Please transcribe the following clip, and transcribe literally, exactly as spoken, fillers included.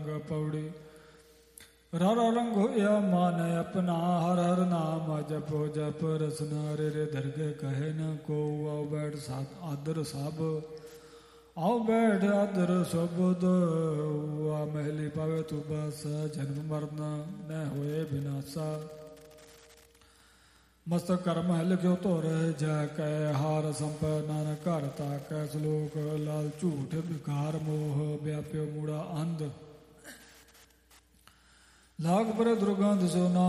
ਰਾਗ ਪੌੜੀ। ਰ ਰੰਗ ਹੋਇਆ ਮਨ ਆਪਣਾ ਹਰ ਹਰ ਨਾਮ ਜਪੋ ਜਪ ਰਸਨਾ ਰੇ ਰੇ ਦਰਗੇ ਕਹੇ ਨ ਕੋ। ਆਓ ਬੈਠ ਸਾਧ ਆਦਰ ਸਭ ਆਓ ਬੈਠ ਆਦਰ ਸਬਦ। ਆ ਮਹਿਲੀ ਪਾਵੇ ਤੂੰ ਬਸ ਜਨਮ ਮਰਨ ਨ ਹੋਏ ਬਿਨਾਸਾ। ਮਸਤਕ ਕਰਮ ਹੈ ਲਿਖਿਓ ਧੁਰ ਜੈ ਕੈ ਹਾਰ ਸੰਪ ਨਾਨਕ ਘਰ ਤਾਕੈ। ਸਲੋਕ ਲਾਲ ਝੂਠ ਵਿਕਾਰ ਮੋਹ ਵਿਆਪਿਓ ਮੂੜਾ ਅੰਧ। ਲਾਗ ਪਰ ਦੁਰਗੰਧ ਸੋ ਨਾ